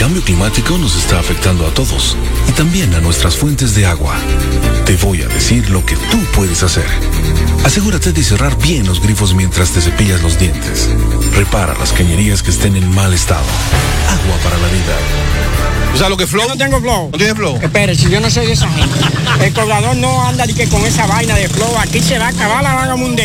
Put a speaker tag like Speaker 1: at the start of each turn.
Speaker 1: cambio climático nos está afectando a todos y también a nuestras fuentes de agua. Te voy a decir lo que tú puedes hacer. Asegúrate de cerrar bien los grifos mientras te cepillas los dientes. Repara las cañerías que estén en mal estado. Agua para la vida.
Speaker 2: ¿Tú sabes lo que es flow?
Speaker 3: Yo no tengo flow.
Speaker 2: ¿No tienes flow?
Speaker 3: Espérese, yo no soy de esa gente. El cobrador no anda ni que con esa vaina de flow. Aquí se va a acabar la vagamundería.